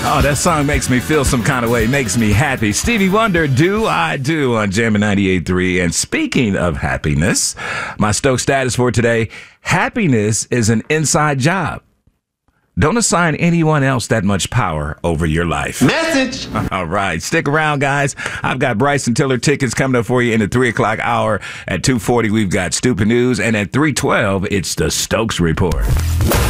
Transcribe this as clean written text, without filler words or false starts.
Oh, that song makes me feel some kind of way. Makes me happy. Stevie Wonder, Do I Do on Jammin' 98.3. And speaking of happiness, my Stoke status for today, happiness is an inside job. Don't assign anyone else that much power over your life. Message! All right. Stick around, guys. I've got Bryson Tiller tickets coming up for you in the 3 o'clock hour. At 2:40, we've got Stupid News. And at 3:12, it's the Stokes Report.